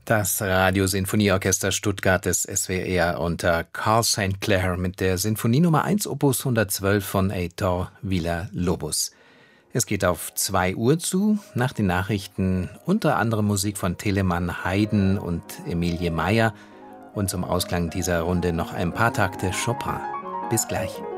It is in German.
Das Radiosinfonieorchester Stuttgart des SWR unter Carl St. Clair mit der Sinfonie Nummer 1 Opus 112 von Heitor Villa-Lobos. Es geht auf 2 Uhr zu, nach den Nachrichten unter anderem Musik von Telemann, Haydn und Emilie Meyer und zum Ausklang dieser Runde noch ein paar Takte Chopin. Bis gleich.